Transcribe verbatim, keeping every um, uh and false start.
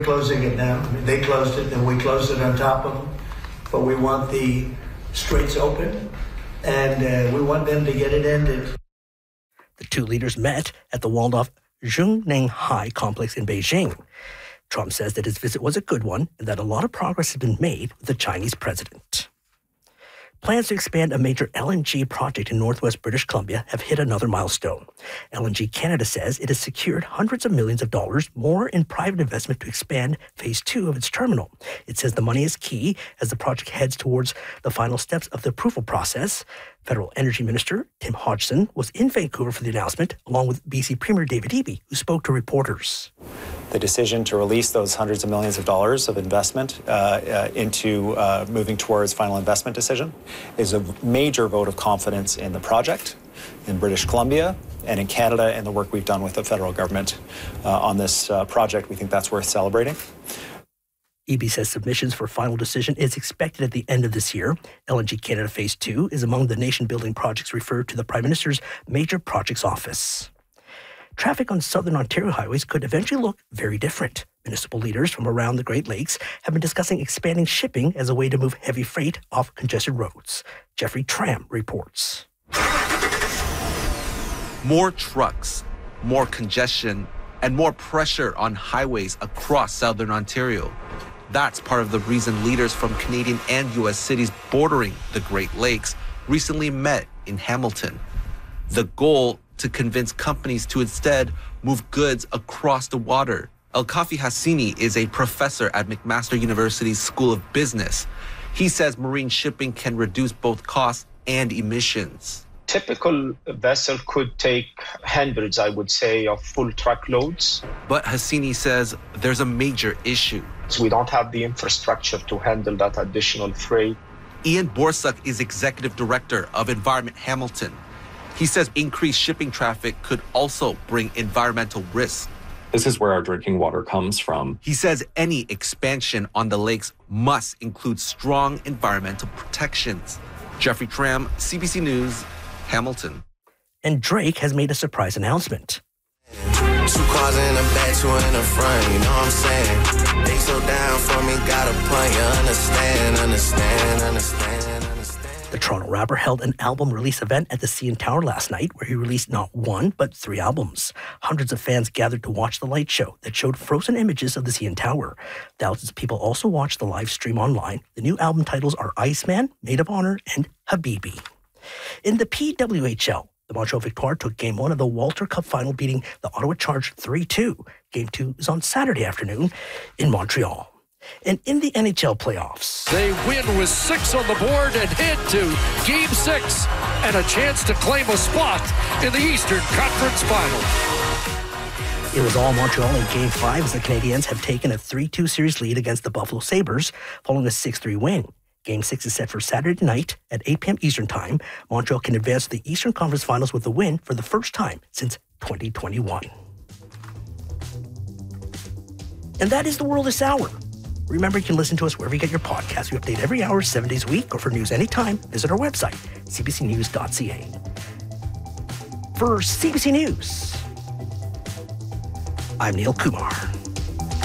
Closing it down. I mean, they closed it and we closed it on top of them. But we want the straits open and uh, we want them to get it ended. The two leaders met at the walled-off Zhongnanhai complex in Beijing. Trump says that his visit was a good one and that a lot of progress has been made with the Chinese president. Plans to expand a major L N G project in northwest British Columbia have hit another milestone. L N G Canada says it has secured hundreds of millions of dollars more in private investment to expand phase two of its terminal. It says the money is key as the project heads towards the final steps of the approval process. Federal Energy Minister Tim Hodgson was in Vancouver for the announcement, along with B C Premier David Eby, who spoke to reporters. The decision to release those hundreds of millions of dollars of investment uh, uh, into uh, moving towards final investment decision is a major vote of confidence in the project, in British Columbia, and in Canada, and the work we've done with the federal government uh, on this uh, project. We think that's worth celebrating. Eby says submissions for final decision is expected at the end of this year. L N G Canada Phase two is among the nation-building projects referred to the Prime Minister's Major Projects Office. Traffic on southern Ontario highways could eventually look very different. Municipal leaders from around the Great Lakes have been discussing expanding shipping as a way to move heavy freight off congested roads. Jeffrey Tram reports. More trucks, more congestion, and more pressure on highways across southern Ontario. That's part of the reason leaders from Canadian and U S cities bordering the Great Lakes recently met in Hamilton. The goal, to convince companies to instead move goods across the water. Elkafi Hassini is a professor at McMaster University's School of Business. He says marine shipping can reduce both costs and emissions. Typical vessel could take hundreds, I would say, of full truckloads. But Hassini says there's a major issue. So we don't have the infrastructure to handle that additional freight. Ian Borsuk is executive director of Environment Hamilton. He says increased shipping traffic could also bring environmental risks. This is where our drinking water comes from. He says any expansion on the lakes must include strong environmental protections. Jeffrey Tram, C B C News, Hamilton. And Drake has made a surprise announcement. Two cars in the back, two in the front, you know what I'm saying? They so down for me, got a point, you understand, understand, understand. The Toronto rapper held an album release event at the C N Tower last night where he released not one, but three albums. Hundreds of fans gathered to watch the light show that showed frozen images of the C N Tower. Thousands of people also watched the live stream online. The new album titles are Iceman, Maid of Honor, and Habibi. In the P W H L, the Montreal Victoire took Game one of the Walter Cup final, beating the Ottawa Charge three two. Game two is on Saturday afternoon in Montreal. And in the N H L playoffs, they win with six on the board and head to Game six and a chance to claim a spot in the Eastern Conference Final. It was all Montreal in Game five as the Canadiens have taken a three two series lead against the Buffalo Sabres following a six three win. Game six is set for Saturday night at eight p.m. Eastern Time. Montreal can advance to the Eastern Conference Finals with a win for the first time since twenty twenty-one. And that is the world this hour. Remember, you can listen to us wherever you get your podcasts. We update every hour, seven days a week, or for news anytime, visit our website, c b c news dot c a. For C B C News, I'm Neil Kumar.